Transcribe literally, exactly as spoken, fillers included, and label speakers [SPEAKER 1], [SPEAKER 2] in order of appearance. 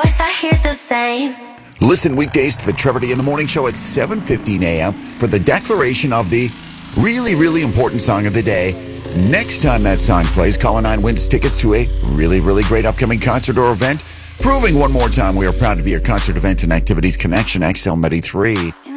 [SPEAKER 1] Yes, I hear the same.
[SPEAKER 2] Listen weekdays to the Trevor Day in the Morning Show at seven fifteen a.m. for the declaration of the really, really important song of the day. Next time that song plays, Caller nine wins tickets to a really, really great upcoming concert or event, proving one more time we are proud to be your concert event and activities connection, X L ninety-three.